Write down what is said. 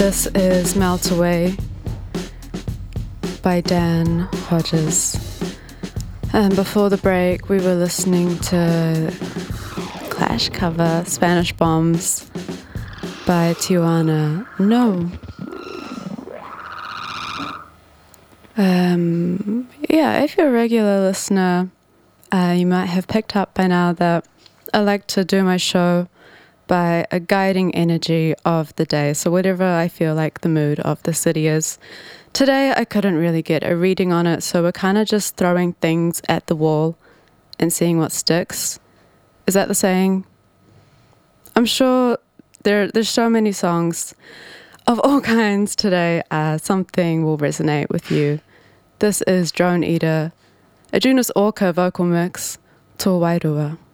This is Melt Away by Dan Hodges. And before the break, we were listening to Clash cover Spanish Bombs by Tijuana. No. Yeah, if you're a regular listener, you might have picked up by now that I like to do my show by a guiding energy of the day. So whatever I feel like the mood of the city is. Today I couldn't really get a reading on it, so we're kind of just throwing things at the wall and seeing what sticks. Is that the saying? I'm sure there's so many songs of all kinds today. Something will resonate with you. This is Drone Eater, a Junus Orca vocal mix, Tō Wairua.